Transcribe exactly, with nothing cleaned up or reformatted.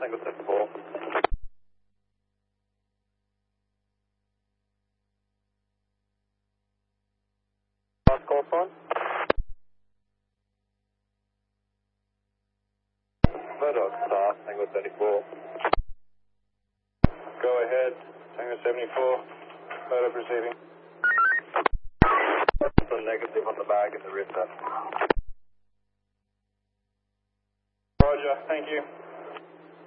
Tango seventy-four. Last call sign. Murdoch, Star, Tango seventy-four. Go ahead, Tango seventy-four. Murdoch receiving. The negative on the bag and the wrist. Roger, thank you.